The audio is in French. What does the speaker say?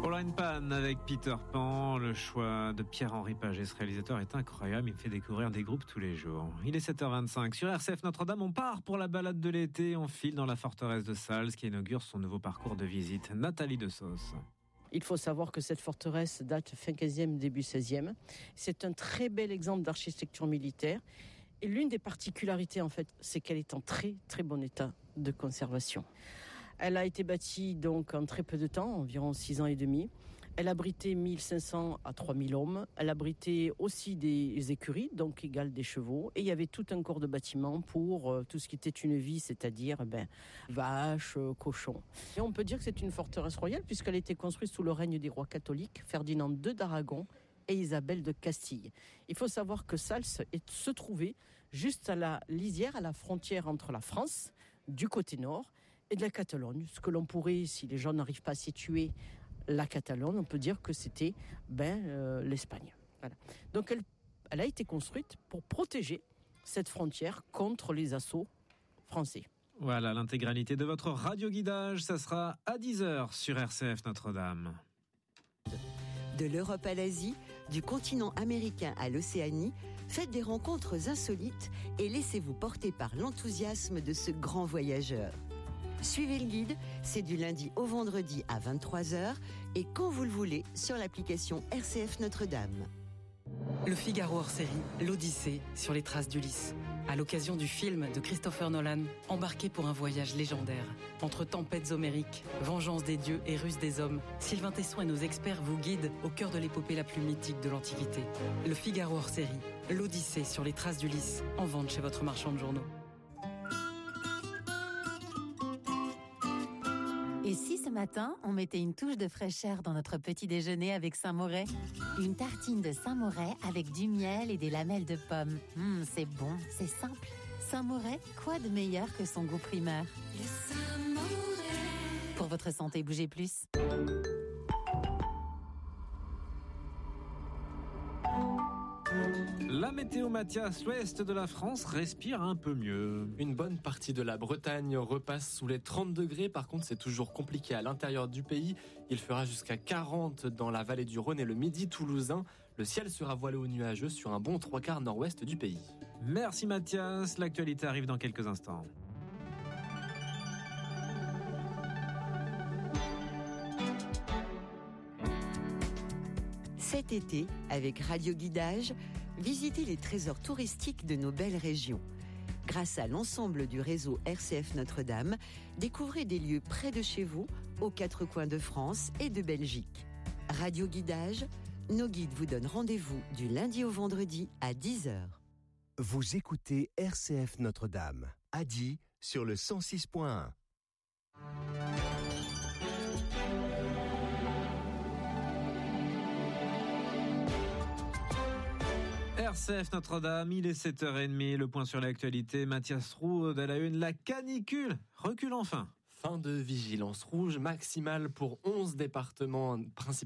Voilà une panne avec Peter Pan. Le choix de Pierre-Henri Paget, ce réalisateur, est incroyable. Il me fait découvrir des groupes tous les jours. Il est 7h25. Sur RCF Notre-Dame, on part pour la balade de l'été. On file dans la forteresse de Sals qui inaugure son nouveau parcours de visite. Nathalie Dessos. Il faut savoir que cette forteresse date fin 15e, début 16e. C'est un très bel exemple d'architecture militaire. Et l'une des particularités, en fait, c'est qu'elle est en très, très bon état de conservation. Elle a été bâtie donc en très peu de temps, environ 6 ans et demi. Elle abritait 1500 à 3000 hommes. Elle abritait aussi des écuries, donc égales des chevaux. Et il y avait tout un corps de bâtiments pour tout ce qui était une vie, c'est-à-dire vaches, cochons. Et on peut dire que c'est une forteresse royale puisqu'elle a été construite sous le règne des rois catholiques, Ferdinand II d'Aragon et Isabelle de Castille. Il faut savoir que Sals se trouvait juste à la lisière, à la frontière entre la France, du côté nord, et de la Catalogne. Ce que l'on pourrait, si les gens n'arrivent pas à situer la Catalogne, on peut dire que c'était l'Espagne. Voilà. Donc elle a été construite pour protéger cette frontière contre les assauts français. Voilà, l'intégralité de votre radio-guidage, ça sera à 10h sur RCF Notre-Dame. De l'Europe à l'Asie, du continent américain à l'Océanie, faites des rencontres insolites et laissez-vous porter par l'enthousiasme de ce grand voyageur. Suivez le guide, c'est du lundi au vendredi à 23h et quand vous le voulez sur l'application RCF Notre-Dame. Le Figaro hors série, l'Odyssée sur les traces d'Ulysse. À l'occasion du film de Christopher Nolan, embarqué pour un voyage légendaire. Entre tempêtes homériques, vengeance des dieux et ruse des hommes, Sylvain Tesson et nos experts vous guident au cœur de l'épopée la plus mythique de l'Antiquité. Le Figaro hors série, l'Odyssée sur les traces d'Ulysse, en vente chez votre marchand de journaux. Et si ce matin, on mettait une touche de fraîcheur dans notre petit déjeuner avec Saint-Moret ? Une tartine de Saint-Moret avec du miel et des lamelles de pommes. C'est bon, c'est simple. Saint-Moret, quoi de meilleur que son goût primeur ? Le Saint-Moret. Pour votre santé, bougez plus. La météo Mathias, l'ouest de la France respire un peu mieux. Une bonne partie de la Bretagne repasse sous les 30 degrés. Par contre, c'est toujours compliqué à l'intérieur du pays. Il fera jusqu'à 40 dans la vallée du Rhône et le midi toulousain. Le ciel sera voilé ou nuageux sur un bon 3/4 nord-ouest du pays. Merci Mathias, l'actualité arrive dans quelques instants. Cet été, avec Radio Guidage, visitez les trésors touristiques de nos belles régions. Grâce à l'ensemble du réseau RCF Notre-Dame, découvrez des lieux près de chez vous, aux 4 coins de France et de Belgique. Radio Guidage, nos guides vous donnent rendez-vous du lundi au vendredi à 10h. Vous écoutez RCF Notre-Dame, à Die sur le 106.1. RCF Notre-Dame, il est 7h30, le point sur l'actualité. Mathias Roux à la une, la canicule recule enfin. Fin de vigilance rouge maximale pour 11 départements principaux.